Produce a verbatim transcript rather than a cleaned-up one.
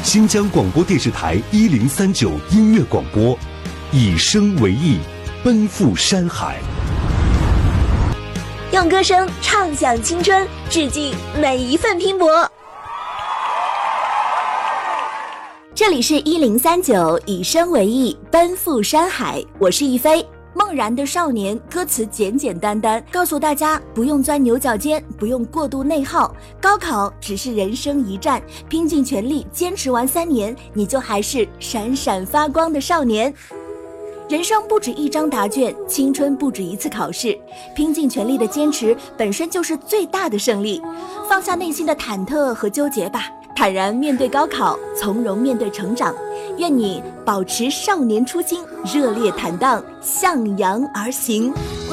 新疆广播电视台一零三九音乐广播，以声为翼，奔赴山海。 用歌声唱响青春，致敬每一份拼搏。这里是一零三九，以声为翼，奔赴山海。我是一飞。梦然的少年，歌词简简单单，告诉大家不用钻牛角尖，不用过度内耗，高考只是人生一站，拼尽全力坚持完三年，你就还是闪闪发光的少年。人生不止一张答卷，青春不止一次考试，拼尽全力的坚持本身就是最大的胜利。放下内心的忐忑和纠结吧，坦然面对高考，从容面对成长。愿你保持少年初心，热烈坦荡，向阳而行。